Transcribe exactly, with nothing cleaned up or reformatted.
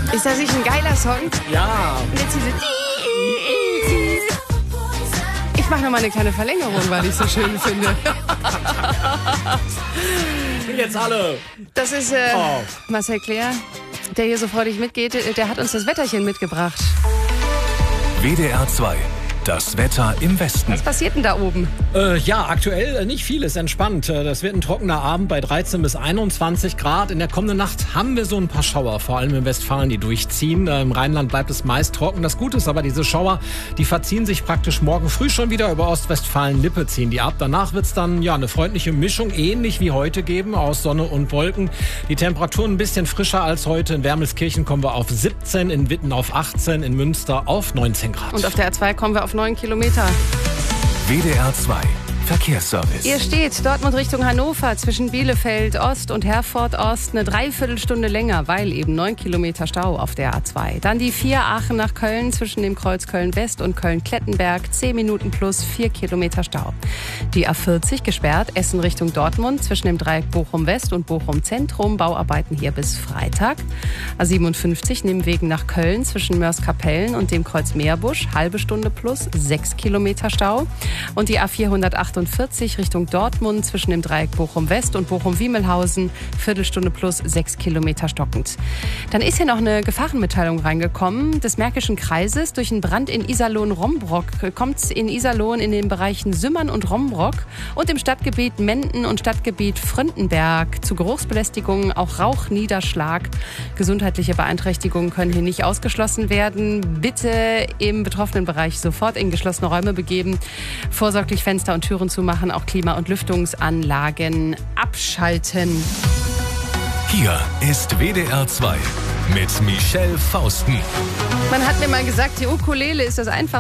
Ist das nicht ein geiler Song? Ja. Und jetzt diese... Ich mache nochmal eine kleine Verlängerung, weil ich es so schön finde. Jetzt alle. Das ist äh, Oh. Marcel Claire, der hier so freudig mitgeht. Der hat uns das Wetterchen mitgebracht. W D R zwei. Das Wetter im Westen. Was passiert denn da oben? Äh, ja, aktuell äh, nicht viel, ist entspannt. Äh, Das wird ein trockener Abend bei dreizehn bis einundzwanzig Grad. In der kommenden Nacht haben wir so ein paar Schauer, vor allem in Westfalen, die durchziehen. Äh, Im Rheinland bleibt es meist trocken. Das Gute ist aber, diese Schauer, die verziehen sich praktisch morgen früh schon wieder über Ostwestfalen-Lippe, ziehen die ab. Danach wird es dann ja eine freundliche Mischung, ähnlich wie heute geben, aus Sonne und Wolken. Die Temperaturen ein bisschen frischer als heute. In Wermelskirchen kommen wir auf siebzehn, in Witten auf achtzehn, in Münster auf neunzehn Grad. Und auf der A zwei kommen wir auf neun Kilometer. W D R zwei. Verkehrsservice. Ihr steht Dortmund Richtung Hannover zwischen Bielefeld Ost und Herford Ost eine Dreiviertelstunde länger, weil eben neun Kilometer Stau auf der A zwei. Dann die vier Aachen nach Köln zwischen dem Kreuz Köln West und Köln-Klettenberg, zehn Minuten plus vier Kilometer Stau. Die A vierzig gesperrt, Essen Richtung Dortmund zwischen dem Dreieck Bochum West und Bochum Zentrum, Bauarbeiten hier bis Freitag. A siebenundfünfzig Nimwegen nach Köln zwischen Mörs-Kapellen und dem Kreuz Meerbusch, halbe Stunde plus sechs Kilometer Stau. Und die A vierhundertachtundvierzig Richtung Dortmund zwischen dem Dreieck Bochum West und Bochum-Wiemelhausen, Viertelstunde plus sechs Kilometer stockend. Dann ist hier noch eine Gefahrenmitteilung reingekommen des Märkischen Kreises. Durch einen Brand in Iserlohn-Rombrock kommt es in Iserlohn in den Bereichen Sümmern und Rombrock und im Stadtgebiet Menden und Stadtgebiet Fröndenberg zu Geruchsbelästigungen, auch Rauchniederschlag. Gesundheitliche Beeinträchtigungen können hier nicht ausgeschlossen werden. Bitte im betroffenen Bereich sofort in geschlossene Räume begeben, vorsorglich Fenster und Türen zumachen, auch Klima- und Lüftungsanlagen abschalten. Hier ist W D R zwei mit Michelle Fausten. Man hat mir mal gesagt, die Ukulele ist das einfach